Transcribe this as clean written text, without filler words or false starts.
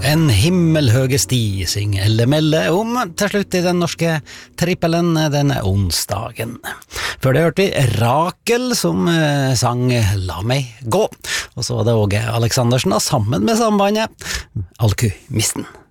En himmelhøge sti, syng Elle Melle om til slutt i den norske trippelen denne onsdagen. Før det hørte vi Rakel som sang La meg gå, og så var det Åge Aleksandersen da, sammen med sambandet Alkymisten.